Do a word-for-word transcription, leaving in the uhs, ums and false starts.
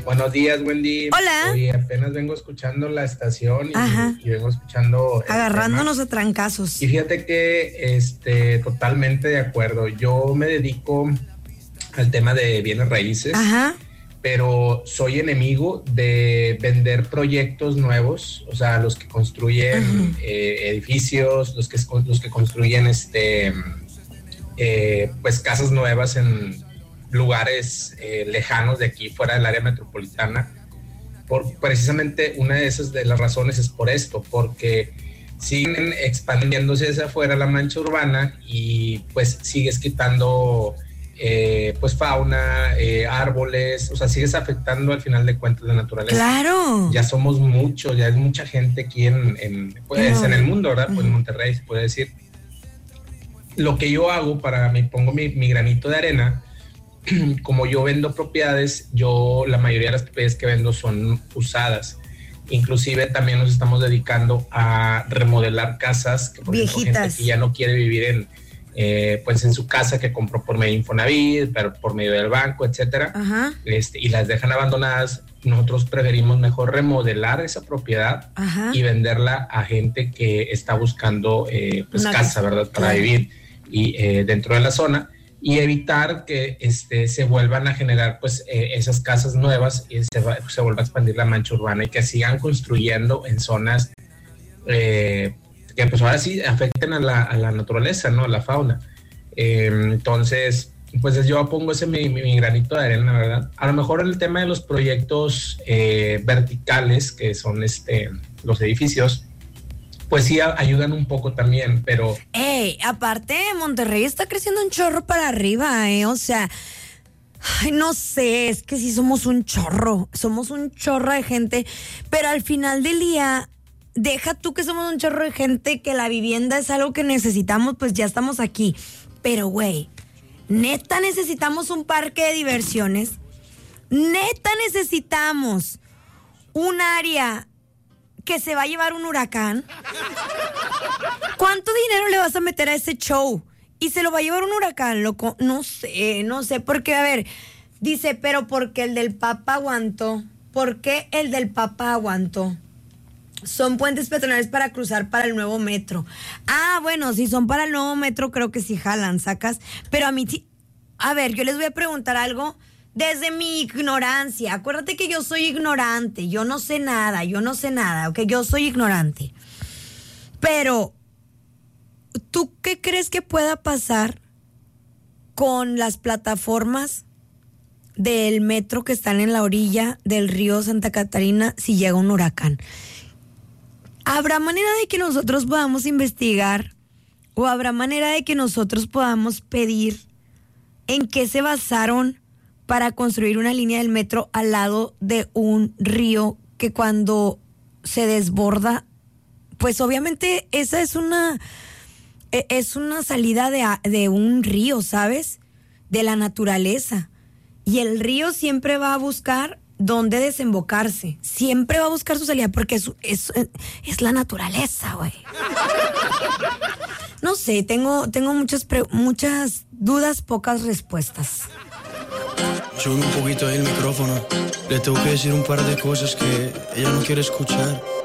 Buenos días, Wendy. Hola. Oye, apenas vengo escuchando la estación y, y vengo escuchando... Agarrándonos a trancazos. Y fíjate que este, totalmente de acuerdo. Yo me dedico al tema de bienes raíces. Ajá. Pero soy enemigo de vender proyectos nuevos, o sea, los que construyen eh, edificios, los que, los que construyen este, eh, pues casas nuevas en lugares eh, lejanos de aquí, fuera del área metropolitana. Por, precisamente una de esas de las razones es por esto, porque siguen expandiéndose hacia afuera la mancha urbana y pues sigues quitando... Eh, pues fauna, eh, árboles, o sea, sigues afectando al final de cuentas la naturaleza. Claro. Ya somos muchos, ya es mucha gente aquí en, en, pues, no. en el mundo, ¿verdad? Pues en Monterrey se puede decir. Lo que yo hago para mí, pongo mi, mi granito de arena, como yo vendo propiedades, yo la mayoría de las propiedades que vendo son usadas. Inclusive también nos estamos dedicando a remodelar casas que por ejemplo, gente que ya no quiere vivir en Eh, pues en su casa que compró por medio de Infonavit, pero por medio del banco, etcétera, este, y las dejan abandonadas. Nosotros preferimos mejor remodelar esa propiedad Ajá. y venderla a gente que está buscando eh, pues casa, casa, ¿verdad? Para claro. vivir y eh, dentro de la zona y evitar que este, se vuelvan a generar pues eh, esas casas nuevas y se, va, se vuelva a expandir la mancha urbana y que sigan construyendo en zonas eh, que pues ahora sí afecten a la, a la naturaleza, ¿no? A la fauna. Eh, entonces, pues yo pongo ese mi, mi, mi granito de arena, ¿verdad? A lo mejor el tema de los proyectos eh, verticales, que son este, los edificios, pues sí a, ayudan un poco también, pero... Ey, aparte Monterrey está creciendo un chorro para arriba, ¿eh? O sea... Ay, no sé, es que sí somos un chorro, somos un chorro de gente, pero al final del día... Deja tú que somos un chorro de gente, que la vivienda es algo que necesitamos, pues ya estamos aquí. Pero, güey, neta necesitamos un parque de diversiones. Neta necesitamos un área que se va a llevar un huracán. ¿Cuánto dinero le vas a meter a ese show? Y se lo va a llevar un huracán, loco. No sé, no sé. Porque, a ver, dice, pero porque el del Papa aguantó. ¿Por qué el del Papa aguantó? Son puentes peatonales para cruzar para el nuevo metro. Ah, bueno, si son para el nuevo metro, creo que sí jalan, sacas. Pero a mí, a ver, yo les voy a preguntar algo desde mi ignorancia. Acuérdate que yo soy ignorante, yo no sé nada, yo no sé nada, ok, yo soy ignorante. Pero, ¿tú qué crees que pueda pasar con las plataformas del metro que están en la orilla del río Santa Catarina si llega un huracán? ¿Habrá manera de que nosotros podamos investigar o habrá manera de que nosotros podamos pedir en qué se basaron para construir una línea del metro al lado de un río que cuando se desborda, pues obviamente esa es una, es una salida de, de un río, ¿sabes? De la naturaleza. Y el río siempre va a buscar dónde desembocarse. Siempre va a buscar su salida porque es, es, es la naturaleza, güey. No sé, tengo, tengo muchas, pre, muchas dudas, pocas respuestas. Sube un poquito ahí el micrófono. Le tengo que decir un par de cosas que ella no quiere escuchar.